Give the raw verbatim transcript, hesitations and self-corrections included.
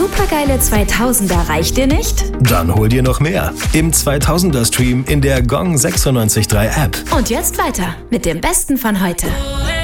supergeile zweitausender reicht dir nicht? Dann hol dir noch mehr im zweitausender-Stream in der Gong sechsundneunzig Komma drei App. Und jetzt weiter mit dem Besten von heute.